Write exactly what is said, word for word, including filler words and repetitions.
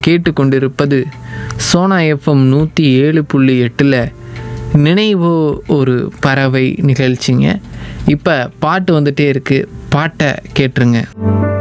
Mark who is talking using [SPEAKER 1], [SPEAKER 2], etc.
[SPEAKER 1] கேட்டுக்கொண்டிருப்பது சோனா எஃப்எம் நூற்றி ஏழு புள்ளி எட்டில் நினைவோ ஒரு பறவை நிகழ்ச்சிங்க. இப்போ பாட்டு வந்துட்டே இருக்குது, பாட்டை கேட்டுருங்க.